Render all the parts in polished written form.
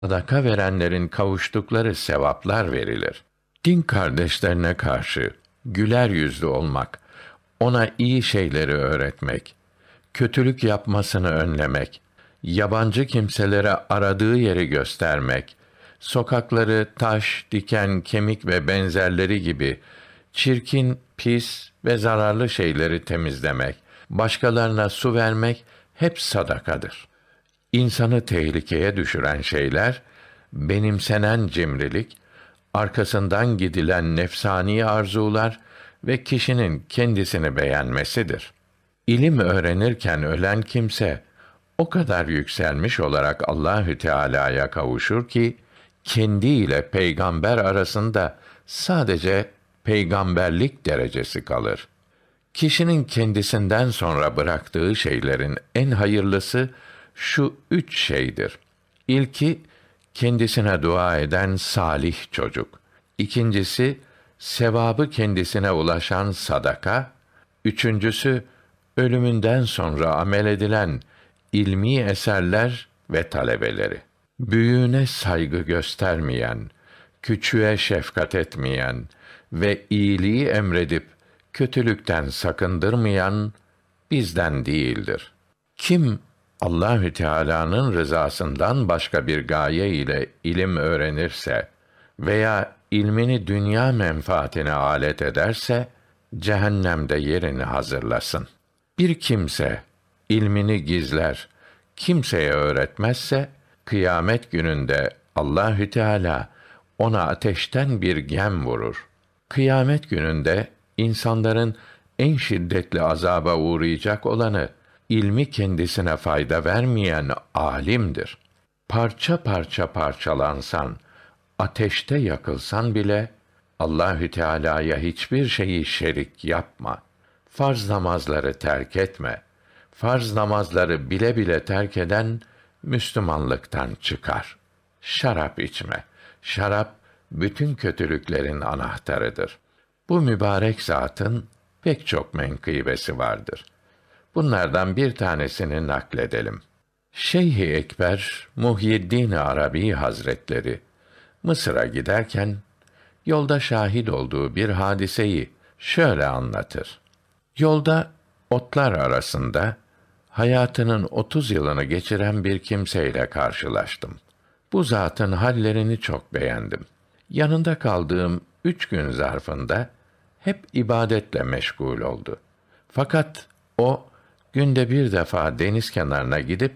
Sadaka verenlerin kavuştukları sevaplar verilir. Din kardeşlerine karşı güler yüzlü olmak, ona iyi şeyleri öğretmek, kötülük yapmasını önlemek, yabancı kimselere aradığı yeri göstermek, sokakları taş, diken, kemik ve benzerleri gibi çirkin, pis ve zararlı şeyleri temizlemek, başkalarına su vermek hep sadakadır. İnsanı tehlikeye düşüren şeyler, benimsenen cimrilik, arkasından gidilen nefsani arzular ve kişinin kendisini beğenmesidir. İlim öğrenirken ölen kimse, o kadar yükselmiş olarak Allahü Teala'ya kavuşur ki, kendi ile peygamber arasında sadece peygamberlik derecesi kalır. Kişinin kendisinden sonra bıraktığı şeylerin en hayırlısı şu üç şeydir. İlki, kendisine dua eden salih çocuk. İkincisi, sevabı kendisine ulaşan sadaka. Üçüncüsü, ölümünden sonra amel edilen ilmi eserler ve talebeleri. Büyüğüne saygı göstermeyen, küçüğe şefkat etmeyen ve iyiliği emredip kötülükten sakındırmayan bizden değildir. Kim Allahü Teala'nın rızasından başka bir gaye ile ilim öğrenirse veya ilmini dünya menfaatine alet ederse cehennemde yerini hazırlasın. Bir kimse ilmini gizler, kimseye öğretmezse kıyamet gününde Allahü Teala ona ateşten bir gem vurur. Kıyamet gününde insanların en şiddetli azaba uğrayacak olanı ilmi kendisine fayda vermeyen alimdir. Parça parça parçalansan, ateşte yakılsan bile Allahü Teala'ya hiçbir şeyi şerik yapma. Farz namazları terk etme. Farz namazları bile bile terk eden Müslümanlıktan çıkar. Şarap içme. Şarap bütün kötülüklerin anahtarıdır. Bu mübarek zatın pek çok menkıbesi vardır. Bunlardan bir tanesini nakledelim. Şeyh-i Ekber Muhyiddin Arabi Hazretleri Mısır'a giderken yolda şahit olduğu bir hadiseyi şöyle anlatır. Yolda otlar arasında hayatının 30 yılını geçiren bir kimseyle karşılaştım. Bu zatın hallerini çok beğendim. Yanında kaldığım 3 gün zarfında hep ibadetle meşgul oldu. Fakat o günde bir defa deniz kenarına gidip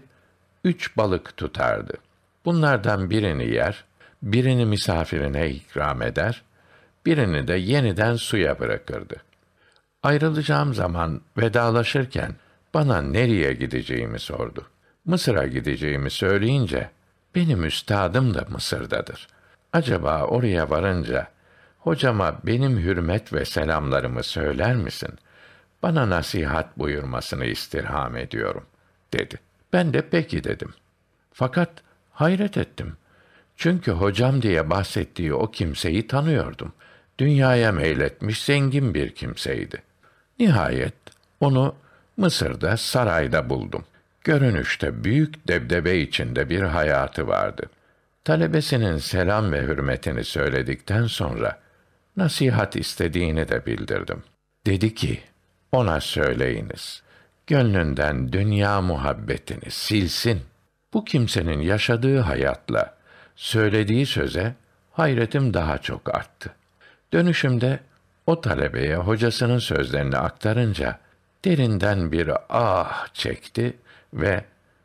3 balık tutardı. Bunlardan birini yer, birini misafirine ikram eder, birini de yeniden suya bırakırdı. Ayrılacağım zaman vedalaşırken bana nereye gideceğimi sordu. Mısır'a gideceğimi söyleyince, benim üstadım da Mısır'dadır. Acaba oraya varınca, hocama benim hürmet ve selamlarımı söyler misin? Bana nasihat buyurmasını istirham ediyorum, dedi. Ben de peki dedim. Fakat hayret ettim. Çünkü hocam diye bahsettiği o kimseyi tanıyordum. Dünyaya meyletmiş zengin bir kimseydi. Nihayet onu Mısır'da sarayda buldum. Görünüşte büyük debdebe içinde bir hayatı vardı. Talebesinin selam ve hürmetini söyledikten sonra nasihat istediğini de bildirdim. Dedi ki, ona söyleyiniz, gönlünden dünya muhabbetini silsin. Bu kimsenin yaşadığı hayatla söylediği söze hayretim daha çok arttı. Dönüşümde o talebeye hocasının sözlerini aktarınca derinden bir ah çekti ve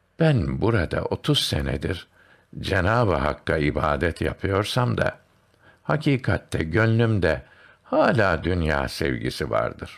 ben burada 30 senedir Cenab-ı Hakk'a ibadet yapıyorsam da hakikatte gönlümde hala dünya sevgisi vardır.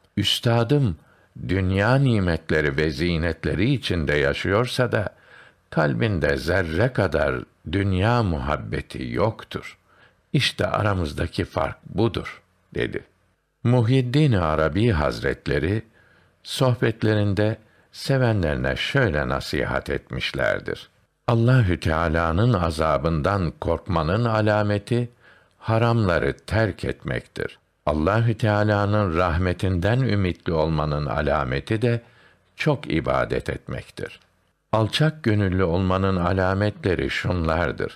Üstadım dünya nimetleri ve zinetleri içinde yaşıyorsa da kalbinde zerre kadar dünya muhabbeti yoktur. İşte aramızdaki fark budur, dedi. Muhyiddin Arabi Hazretleri sohbetlerinde sevenlerine şöyle nasihat etmişlerdir. Allahü Teala'nın azabından korkmanın alameti haramları terk etmektir. Allahü Teala'nın rahmetinden ümitli olmanın alameti de çok ibadet etmektir. Alçak gönüllü olmanın alametleri şunlardır: